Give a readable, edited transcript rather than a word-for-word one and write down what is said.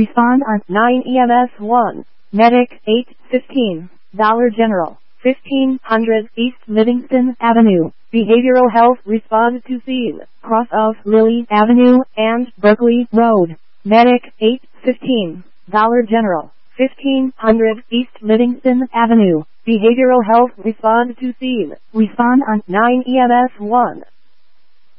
Respond on 9 EMS 1. Medic 815. Dollar General 1500 East Livingston Avenue. Behavioral Health respond to scene. Cross of Lily Avenue and Berkeley Road. Medic 815. Dollar General 1500 East Livingston Avenue. Behavioral Health respond to scene. Respond on 9 EMS 1.